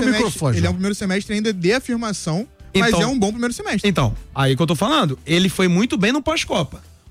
semestre, microfone, ele é um João. primeiro semestre ainda de afirmação, mas Então- é um bom primeiro semestre. Então, aí que eu tô falando, ele foi muito bem no pós-Copa.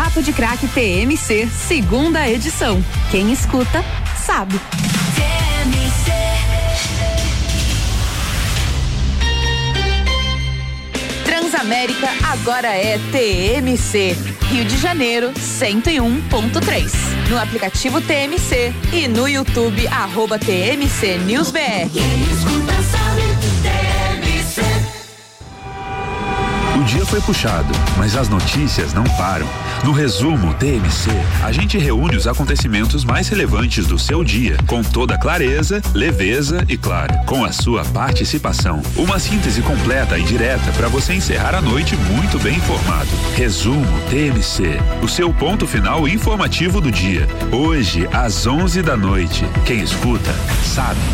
Papo de Craque T M C, segunda edição. Quem escuta, sabe. T M C. Transamérica agora é T M C. Rio de Janeiro, cento e um ponto três. No aplicativo T M C e no YouTube, arroba T M C News B R. Quem escuta sabe, T M C. O dia foi puxado, mas as notícias não param. No resumo T M C, a gente reúne os acontecimentos mais relevantes do seu dia, com toda clareza, leveza e, claro, com a sua participação. Uma síntese completa e direta para você encerrar a noite muito bem informado. Resumo T M C, o seu ponto final informativo do dia. Hoje, às onze da noite. Quem escuta, sabe.